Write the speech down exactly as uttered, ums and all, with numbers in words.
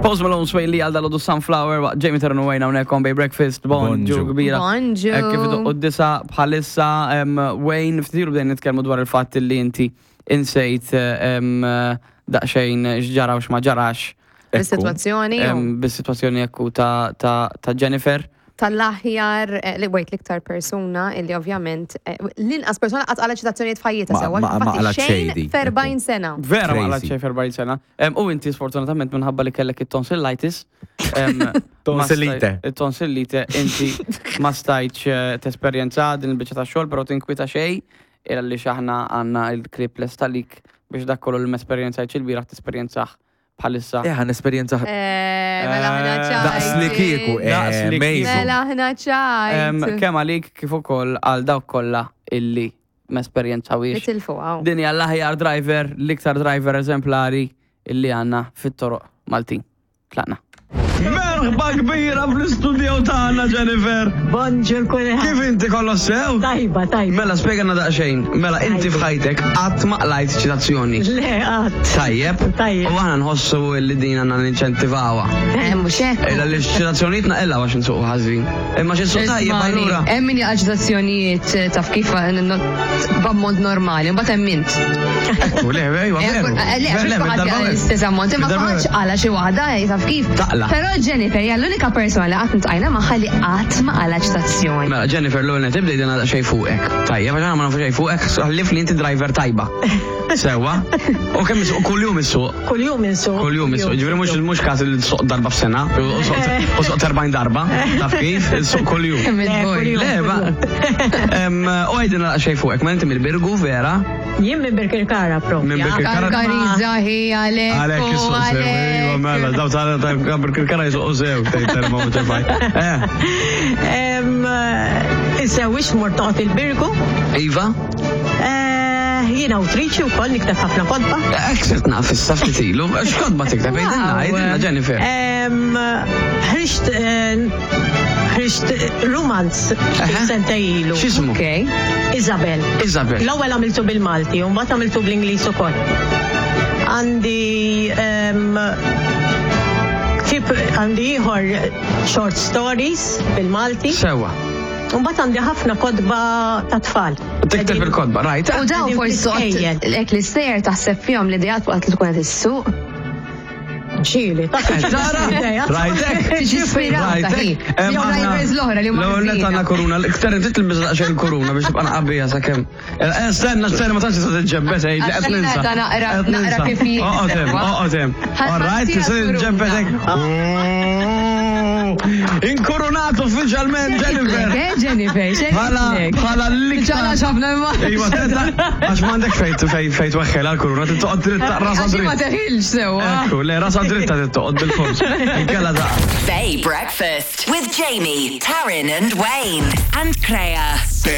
Post Malone Sway Lee għal dal-għodu Sunflower, Jamie Tarn u Wayne hawnhekk on Bay Breakfast, bonġu kbira. Bonġu. Kif idoqqu d-disa bħalissa Wayne, ftiru bdejn nitkellmu dwar il-fatt li inti insejt daqsxejn x'ġara u x'ma ġarax. Bis-sitwazzjoni. Bis-sitwazzjoni ekku ta' Jennifer. Tal-aħjar, li wejt l-iktar persuna illi ovvjament l-inqas persuna qatt qalet ċitazzjonijiet f'ħajjitha sewa. Ma qalet xejn f'erbgħin sena. Vera ma qalet xejn f'erbgħin sena. U inti sfortunatament minħabba li kellek it-tonsillitis. Tonsillite. It-tonsillite inti ma stajtx tesperjenza din il-biċċa tax-xogħol, però tinkwita xejn illa li x'aħna għandna l-klip lestalik biex dak kollu l-esperjenzajt il-bieraħ tesperjenzaħ bħalissa. Eh, għan esperienza. Mela ħna ċajt. Daqs li kieku, Mela ħna ċajt. Kemm għalik kif ukoll għal dawk kollha illi m'esperjenza wiex. Nitilfu għaw. Din hija l-aħjar driver, l-iktar driver eżemplari illi għandna fit-toroq Maltin. Tlaqna. Merħba kbira fl-istudio tagħna Jennifer. Bonġur kulħadd. Kif inti kollox sew? Tajba, tajba. Mela spjegana daqsxejn. Mela inti f'ħajtek qatt ma qlajt ċitazzjoni. Le qatt. Tajjeb. Tajjeb. U aħna nħossu li din għandna ninċentivawha. Mhux hekk. Illa li ċitazzjonijiet naqilha għax insuqu ħażin. Imma x'insuq tajjeb allura. Hemm min jaqgħu ċitazzjonijiet taf kif b'ammont normali, mbagħad hemm mint. Ekku, le, ejwa, veru. Le, l-istess ammont, imma qatt qala xi waħda taf kif. Però Jennifer hija l-unika persona li qatt ntqajna magħha li qatt ma qala ċitazzjoni. Mela Jennifer l-ewwel tibda jidina xejn fuqek. Tajjeb, għax ma nafu xejn fuqek, ħallif li inti driver tajba. Sewwa. U kemm issuq kuljum issuq. Kuljum insuq. Kuljum issuq. Ġifieri mhux mhux każ li tsuq darba f'sena, u suq erbgħin darba. Taf kif? Issuq kuljum. Le, ma. U għajdina xejn fuqek, ma inti mill-Birgu vera. Jien minn Birkirkara propja. Minn Birkirkara. Karizza hi għalek. Għalek issuq sew. Ejwa mela, daw ta' Birkirkara jisuq sew, tgħid ma mhux Issa wix mort toqgħod il-Birgu? Iva? Jiena awtriċi wkoll nikteb ħafna kodba. Ekselt naf issa ftit ilu, x'kodba tikteb għidilna, għidilna Jennifer. Ħriġt ħriġt romanz senta ilu. X'ismu? Isabel. Isabel. L-ewwel għamiltu bil-Malti u mbagħad għamiltu bl-Ingliż ukoll. Għandi tip għandi ieħor short stories bil-Malti. Sewa. Mbagħad għandi ħafna kodba ta' tfal. Tikteb il-kodba, rajt? U dawn forsi hekk li sejjer taħseb fihom l-idejat waqt li tkun qed issuq. ċili, ta' rajtek? Ispirata hi. Drivers l-oħra li L-ewwel net għandna koruna, iktar inti tilbis daqsxejn il-koruna biex tibqa' naqabbija sakemm. Stenna, stenna ma tantx tista' tiġġebbet għid li qed ninsa. Naqra kif Oqgħod hemm, oqgħod hemm. Alright, tista' tiġġebbet Inkoronat uffiċjalment Jennifer. Jennifer, bħala l-iktar. ċala xafna imma. Ejwa, għax m'għandek fejt fejt weħħel għall-koruna, tittoqgħod dritta rasa dritta. Ma teħilx sewwa. Ekku, le rasa dritta tittoqgħod bil-fors. Inkella daqq. Bay Breakfast with Jamie, Taryn and Wayne and Crea.